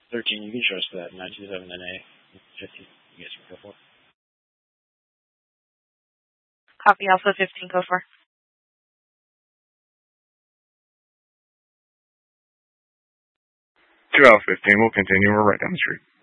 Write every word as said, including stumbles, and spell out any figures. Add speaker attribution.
Speaker 1: thirteen, you can show us that. nine two seven N A. fifteen, you guys can go for.
Speaker 2: Copy Alpha fifteen, go for.
Speaker 3: two Alpha fifteen, we'll continue. We're right down the street.